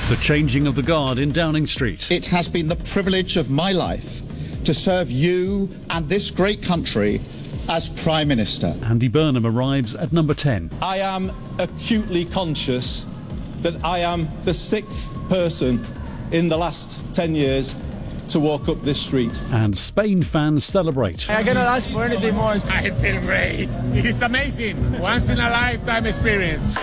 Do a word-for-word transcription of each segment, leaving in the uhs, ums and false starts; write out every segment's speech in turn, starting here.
The changing of the guard in Downing Street. It has been the privilege of my life to serve you and this great country as Prime Minister. Andy Burnham arrives at number ten. I am acutely conscious that I am the sixth person in the last ten years to walk up this street. And Spain fans celebrate. I cannot ask for anything more. I feel great. This is amazing. Once in a lifetime experience.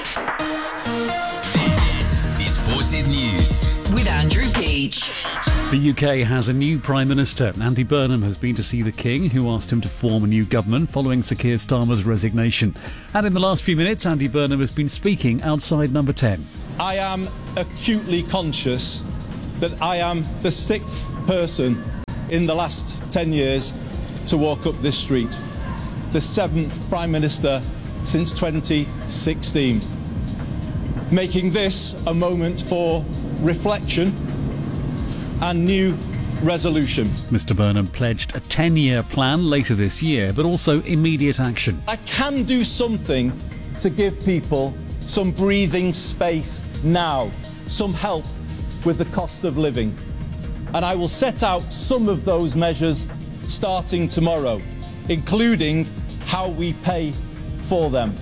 This is Forces News with Andrew Peach. The U K has a new Prime Minister. Andy Burnham has been to see the King, who asked him to form a new government following Sir Keir Starmer's resignation. And in the last few minutes, Andy Burnham has been speaking outside number ten. I am acutely conscious that I am the sixth person in the last ten years to walk up this street, the seventh Prime Minister since twenty sixteen, making this a moment for reflection and new resolution. Mister Burnham pledged a ten-year plan later this year, but also immediate action. I can do something to give people some breathing space now, some help with the cost of living. And I will set out some of those measures starting tomorrow, including how we pay for them.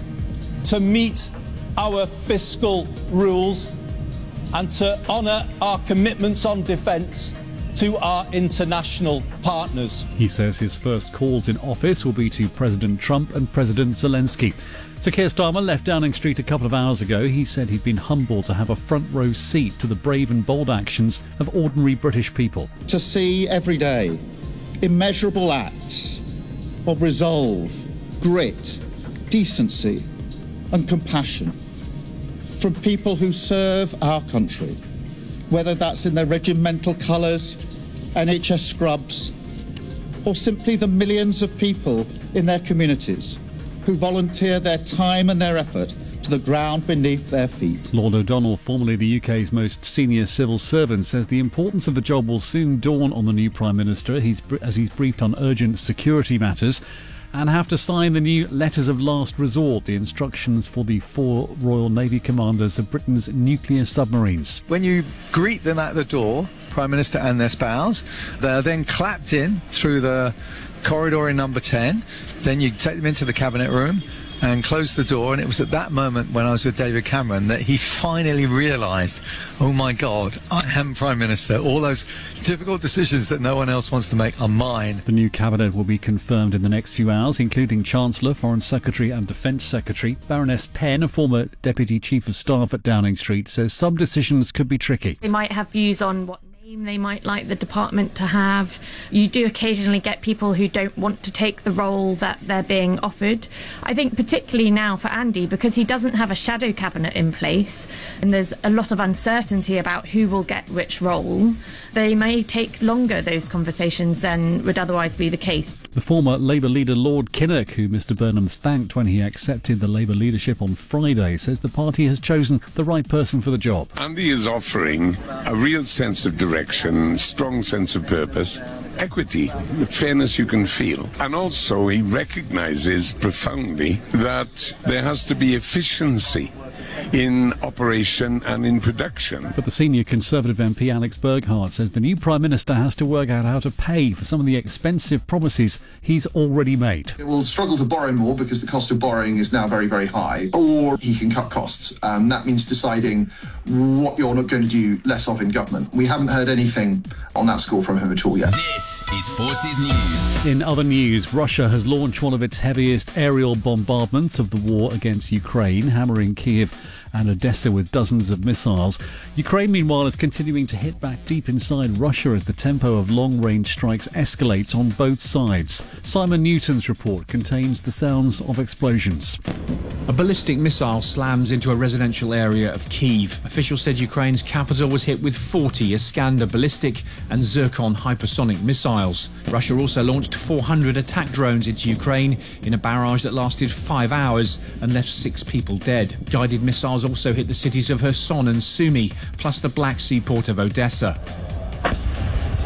To meet our fiscal rules and to honour our commitments on defence to our international partners. He says his first calls in office will be to President Trump and President Zelensky. Sir Keir Starmer left Downing Street a couple of hours ago. He said he'd been humbled to have a front row seat to the brave and bold actions of ordinary British people. To see every day immeasurable acts of resolve, grit, decency and compassion from people who serve our country, whether that's in their regimental colours, N H S scrubs, or simply the millions of people in their communities who volunteer their time and their effort to the ground beneath their feet. Lord O'Donnell, formerly the U K's most senior civil servant, says the importance of the job will soon dawn on the new Prime Minister he's, as he's briefed on urgent security matters and have to sign the new Letters of Last Resort, the instructions for the four Royal Navy commanders of Britain's nuclear submarines. When you greet them at the door, Prime Minister and their spouse, they're then clapped in through the corridor in number ten. Then you take them into the cabinet room and close the door, and it was at that moment when I was with David Cameron that he finally realised, oh my God, I am Prime Minister. All those difficult decisions that no one else wants to make are mine. The new cabinet will be confirmed in the next few hours, including Chancellor, Foreign Secretary and Defence Secretary. Baroness Penn, a former Deputy Chief of Staff at Downing Street, says some decisions could be tricky. They might have views on what they might like the department to have. You do occasionally get people who don't want to take the role that they're being offered. I think particularly now for Andy, because he doesn't have a shadow cabinet in place and there's a lot of uncertainty about who will get which role, they may take longer, those conversations, than would otherwise be the case. The former Labour leader Lord Kinnock, who Mister Burnham thanked when he accepted the Labour leadership on Friday, says the party has chosen the right person for the job. Andy is offering a real sense of direction, strong sense of purpose, equity, the fairness you can feel. And also he recognises profoundly that there has to be efficiency in operation and in production. But the senior Conservative M P Alex Burghardt says the new Prime Minister has to work out how to pay for some of the expensive promises he's already made. It will struggle to borrow more because the cost of borrowing is now very, very high, or he can cut costs. Um, that means deciding what you're not going to do less of in government. We haven't heard anything on that score from him at all yet. This is Forces News. In other news, Russia has launched one of its heaviest aerial bombardments of the war against Ukraine, hammering Kiev and Odessa with dozens of missiles. Ukraine, meanwhile, is continuing to hit back deep inside Russia as the tempo of long-range strikes escalates on both sides. Simon Newton's report contains the sounds of explosions. A ballistic missile slams into a residential area of Kyiv. Officials said Ukraine's capital was hit with forty Iskander ballistic and Zircon hypersonic missiles. Russia also launched four hundred attack drones into Ukraine in a barrage that lasted five hours and left six people dead. Guided missiles also hit the cities of Kherson and Sumy, plus the Black Sea port of Odessa.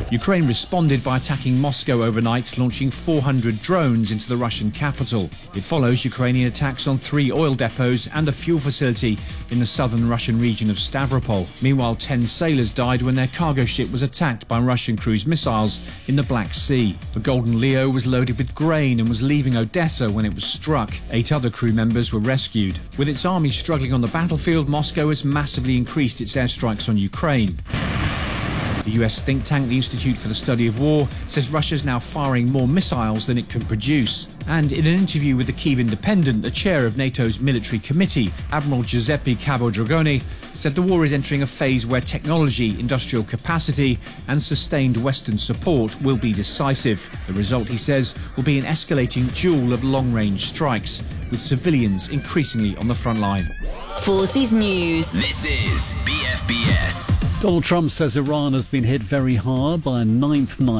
Ukraine responded by attacking Moscow overnight, launching four hundred drones into the Russian capital. It follows Ukrainian attacks on three oil depots and a fuel facility in the southern Russian region of Stavropol. Meanwhile, ten sailors died when their cargo ship was attacked by Russian cruise missiles in the Black Sea. The Golden Leo was loaded with grain and was leaving Odessa when it was struck. Eight other crew members were rescued. With its army struggling on the battlefield, Moscow has massively increased its airstrikes on Ukraine. The U S think tank, the Institute for the Study of War, says Russia's now firing more missiles than it can produce. And in an interview with the Kyiv Independent, the chair of NATO's military committee, Admiral Giuseppe Cavo-Dragoni, said the war is entering a phase where technology, industrial capacity and sustained Western support will be decisive. The result, he says, will be an escalating duel of long-range strikes, with civilians increasingly on the front line. Forces News. This is B F B S. Donald Trump says Iran has been hit very hard by a ninth night